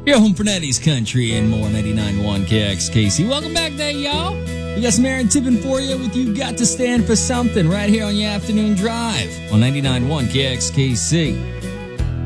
Your home for 90s country and more. 99.1 KXKC. Welcome back there, y'all. We got some Aaron Tippin for you with You Got to Stand for Something right here on your afternoon drive on 99.1 KXKC.